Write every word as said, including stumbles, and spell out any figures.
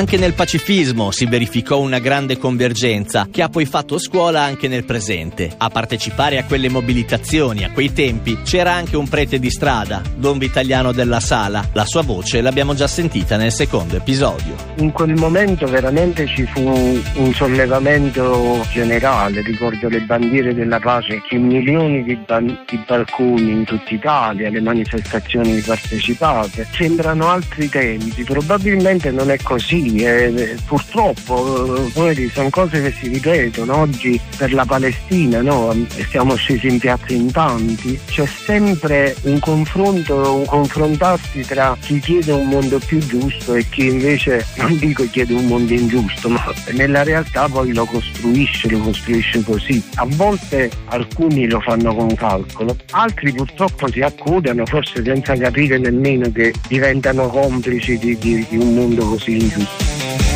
Anche nel pacifismo si verificò una grande convergenza che ha poi fatto scuola anche nel presente. A partecipare a quelle mobilitazioni, a quei tempi, c'era anche un prete di strada, Don Vitaliano della Sala. La sua voce l'abbiamo già sentita nel secondo episodio. In quel momento veramente ci fu un sollevamento generale, ricordo le bandiere della pace, che milioni di, ban- di balconi in tutta Italia, le manifestazioni partecipate. Sembrano altri tempi, probabilmente non è così, eh, purtroppo poi sono cose che si ripetono. Oggi per la Palestina, no? Siamo scesi in piazza in tanti, c'è sempre un confronto, un confrontarsi tra chi chiede un mondo più giusto e chi invece, non dico chiede un mondo ingiusto, ma nella realtà poi lo costruisce, lo costruisce così. A volte alcuni lo fanno con calcolo, altri purtroppo si accudano, forse senza capire nemmeno che diventano complici di, di, di un mondo così ingiusto.